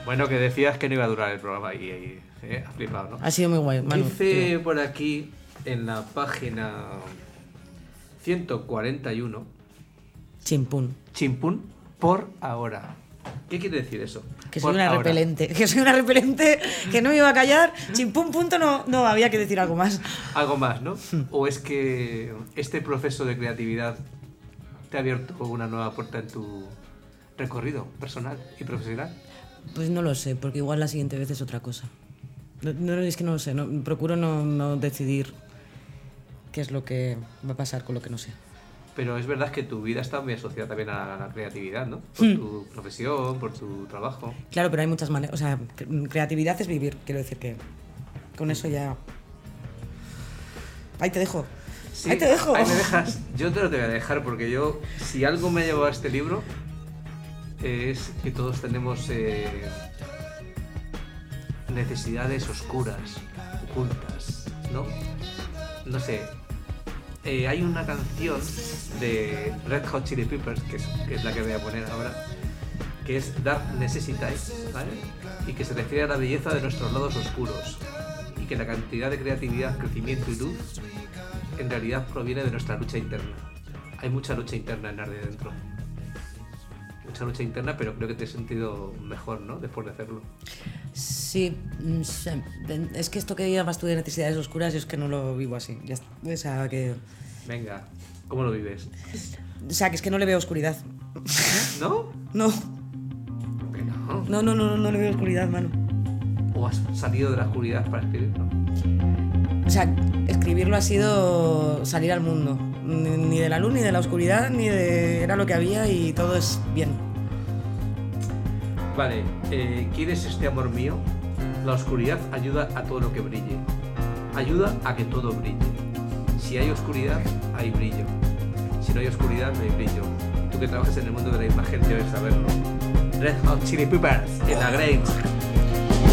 Bueno, que decías que no iba a durar el programa y has flipado, ¿no? Ha sido muy guay, Manu. Dice por aquí, en la página 141, Chimpún. chimpún por ahora. ¿Qué quiere decir eso? Que Por soy una ahora. repelente. Que soy una repelente que no me iba a callar. Chimpún, punto, no había que decir algo más. Algo más, ¿no? ¿O es que este proceso de creatividad te ha abierto una nueva puerta en tu recorrido personal y profesional? Pues no lo sé, porque igual la siguiente vez es otra cosa. No, es que no lo sé. Procuro no decidir qué es lo que va a pasar con lo que no sé. Pero es verdad que tu vida está muy asociada también a la creatividad, ¿no? Por tu profesión, por tu trabajo. Claro, pero hay muchas maneras. O sea, creatividad es vivir. Quiero decir que con eso ya... Ahí te dejo. Sí, Ahí te dejo. Ahí me dejas. Yo te lo voy a dejar porque yo, si algo me ha llevado a este libro, es que todos tenemos necesidades oscuras, ocultas, ¿no? No sé. Hay una canción de Red Hot Chili Peppers, que es la que voy a poner ahora, que es Dark Necessity, ¿vale? Y que se refiere a la belleza de nuestros lados oscuros y que la cantidad de creatividad, crecimiento y luz en realidad proviene de nuestra lucha interna. Hay mucha lucha interna en Arde dentro. Mucha lucha interna, pero creo que te he sentido mejor, ¿no? Después de hacerlo. Sí, es que esto que llamas tú de necesidades oscuras, yo es que no lo vivo así. Ya está. O sea, que... Venga, ¿cómo lo vives? O sea, que es que no le veo oscuridad. ¿No? No. ¿Que no? No le veo oscuridad, mano. ¿O has salido de la oscuridad para escribirlo? O sea, escribirlo ha sido salir al mundo. Ni de la luz, ni de la oscuridad, ni de... Era lo que había y todo es bien. Vale, ¿quieres este amor mío? La oscuridad ayuda a todo lo que brille. Ayuda a que todo brille. Si hay oscuridad, hay brillo. Si no hay oscuridad, no hay brillo. Tú que trabajas en el mundo de la imagen debes saberlo. Red Hot Chili Peppers en la Grange.